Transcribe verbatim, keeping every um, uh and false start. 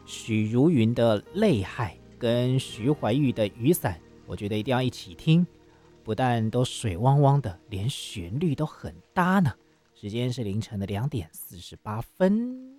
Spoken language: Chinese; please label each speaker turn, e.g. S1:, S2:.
S1: 许茹芸的《泪海》跟徐怀钰的《雨伞》，我觉得一定要一起听，不但都水汪汪的，连旋律都很搭呢。时间是凌晨的两点四十八分。